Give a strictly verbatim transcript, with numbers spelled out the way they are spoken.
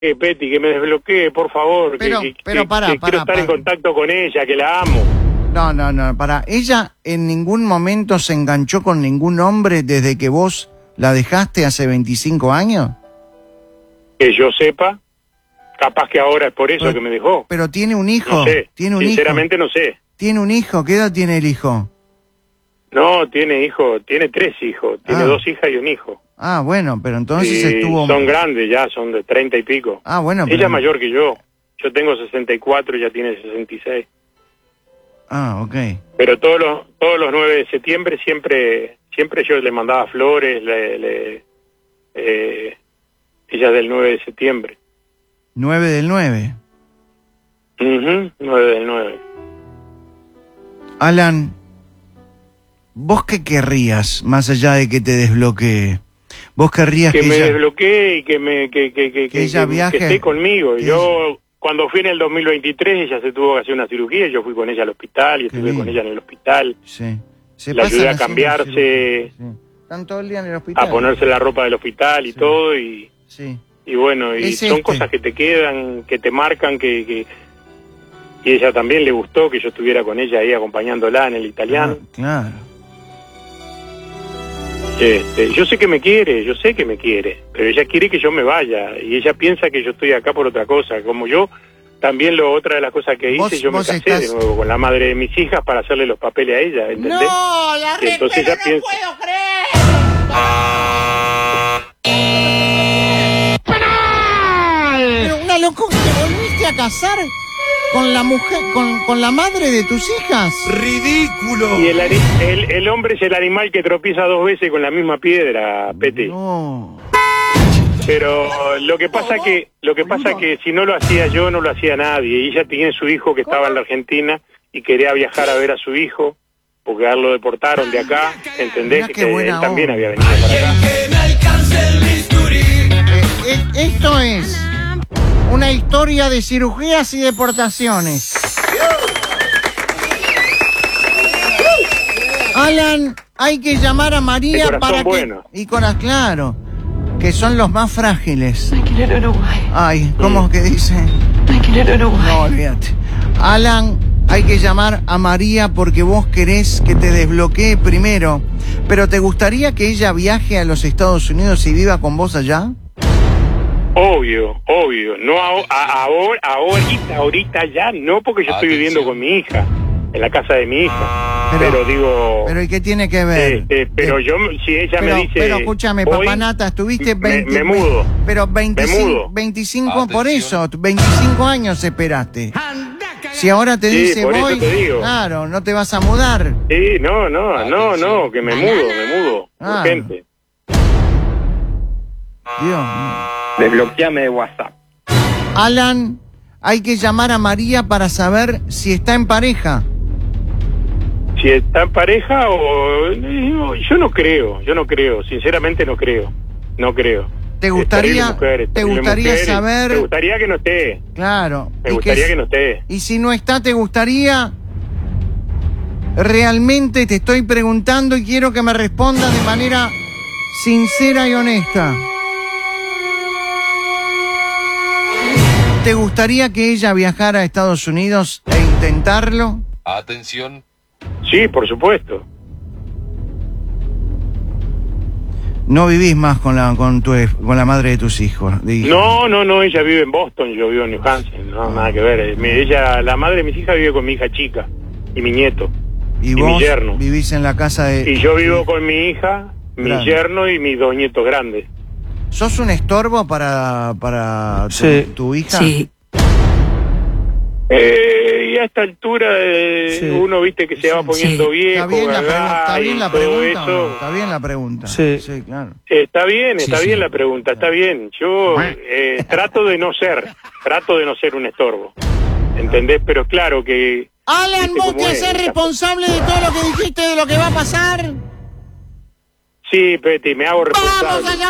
Que Peti, que me desbloquee, por favor. Pero, que, pero que, pará, que pará, quiero estar pará. en contacto con ella, que la amo. No, no, no, para. ¿Ella en ningún momento se enganchó con ningún hombre desde que vos la dejaste hace veinticinco años? Que yo sepa, capaz que ahora es por eso Pero, que me dejó. Pero tiene un hijo. No sé, tiene un sinceramente hijo. no sé. Tiene un hijo. ¿Qué edad tiene el hijo? No, tiene hijo, tiene tres hijos, tiene Ah. dos hijas y un hijo. Ah, bueno, pero entonces Y estuvo... son grandes ya, son de treinta y pico. Ah, bueno, Ella pero... es mayor que yo. Yo tengo sesenta y cuatro, ella tiene sesenta y seis. Ah, ok. Pero todos los todos los nueve de septiembre siempre siempre yo le mandaba flores, le, le eh, ella es del nueve de septiembre. nueve del nueve. Uh-huh, nueve del nueve. Alan, ¿vos qué querrías, más allá de que te desbloquee? ¿Vos querrías que, Que me ella... desbloquee y que me que, que, que, que ella que- viaje? que esté conmigo. Que Yo cuando fui en el dos mil veintitrés ella se tuvo que hacer una cirugía, yo fui con ella al hospital y Qué estuve bien. con ella en el hospital. Sí. Se La pasan ayudé a haciendo cambiarse, cirugía, sí. Están todo el día en el hospital. a ponerse la ropa del hospital y Sí. todo y Sí. y bueno, y Es son este. cosas que te quedan, que te marcan, que, que y ella también le gustó que yo estuviera con ella ahí acompañándola en el italiano. Ah, claro. Este, yo sé que me quiere, yo sé que me quiere, pero ella quiere que yo me vaya y ella piensa que yo estoy acá por otra cosa, como yo también lo otra de las cosas que hice, Vos- yo me vos casé estás- de nuevo con la madre de mis hijas para hacerle los papeles a ella, ¿entendés? No, la Y entonces repera, ella no piensa- puedo creer. Pero una loco, ¿te volviste a casar con la mujer, con, con la madre de tus hijas? ¡Ridículo! Y el, ari- el, el hombre es el animal que tropieza dos veces con la misma piedra, Pete. No. Pero lo que pasa que lo que pasa que si no lo hacía yo, no lo hacía nadie. Y ella tiene su hijo que estaba en la Argentina y quería viajar a ver a su hijo, porque a él lo deportaron de acá, ¿entendés? Mirá qué Que él buena también onda. había venido para acá. Que me alcance el bisturí. Eh, eh, esto es una historia de cirugías y deportaciones. Alan, hay que llamar a María De corazón para que... bueno. Y corazón, claro, que son los más frágiles. I can, I don't know why. Ay, ¿cómo es que dice? I can, I don't know why. No, olvídate. Alan, hay que llamar a María porque vos querés que te desbloquee primero. Pero ¿te gustaría que ella viaje a los Estados Unidos y viva con vos allá? Obvio, obvio. No a, a- ahora, ahorita, ahorita ya no, porque yo estoy viviendo con mi hija, en la casa de mi hija. Pero- Pero, digo, Pero ¿y qué tiene que ver? este, pero Eh, yo, si ella pero, me dice, pero escúchame, voy, papanata, estuviste me- veinte, me mudo. Pero veinticinco, mudo. veinticinco por Atención. eso, veinticinco años esperaste. Si ahora te Sí, dice por eso voy, te digo. claro, no te vas a mudar. Sí, no, no, no, no, que me mudo, me mudo, Ah. urgente. Dios mío. Desbloqueame de WhatsApp. Alan, hay que llamar a María para saber si está en pareja. Si está en pareja o... no, yo no creo, yo no creo, sinceramente no creo, no creo. ¿Te Es gustaría, terrible mujer, es te terrible gustaría mujer, saber? Me gustaría que no esté, Claro. me y gustaría que, que no esté. Y si no está, ¿te gustaría? Realmente te estoy preguntando y quiero que me respondas de manera sincera y honesta. ¿Te gustaría que ella viajara a Estados Unidos e intentarlo? Atención. Sí, por supuesto. No vivís más con la con tu con la madre de tus hijos. de hijos. No, no, no, ella vive en Boston, yo vivo en New Hampshire, no, nada que ver. Eh, mi- Ella, la madre de mis hijas vive con mi hija chica y mi nieto. Y y mi vos yerno. vivís en la casa de... Y yo vivo con mi hija, mi Grande. yerno y mis dos nietos grandes. ¿Sos un estorbo para, para tu, Sí. tu hija? Sí. Eh, y a esta altura eh, Sí. uno, viste, que se va poniendo Sí. viejo, ¿Está bien la, gaga, pregu- está bien y la todo pregunta o eso. no? ¿Está bien la pregunta? Sí. Sí, claro. Está bien, está Sí, bien sí. la pregunta, está bien. Yo eh, trato de no ser, trato de no ser un estorbo, ¿entendés? Pero claro que... Alan, ¿viste vos cómo te es? haces responsable de todo lo que dijiste, de lo que va a pasar. Sí, Peti, me hago responsable. Vamos a llamar